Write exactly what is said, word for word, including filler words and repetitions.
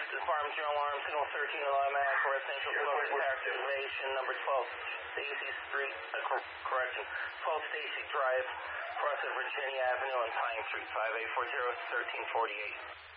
This Farm Zero Alarm, Signal thirteen, Automatic Residential Smoke Activation, number twelve, Stacy Street, uh, cor correction, twelve Stacy Drive, cross of Virginia Avenue and Pine Street, five eight four zero, one three four eight.